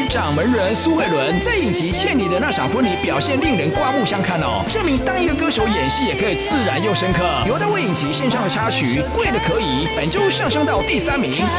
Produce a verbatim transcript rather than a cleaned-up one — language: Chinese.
掌门人苏慧伦在影集《欠你的那场婚礼》表现令人刮目相看哦，证明当一个歌手演戏也可以自然又深刻。由他为影集献唱的插曲《贵的可以》，本周上升到第三名。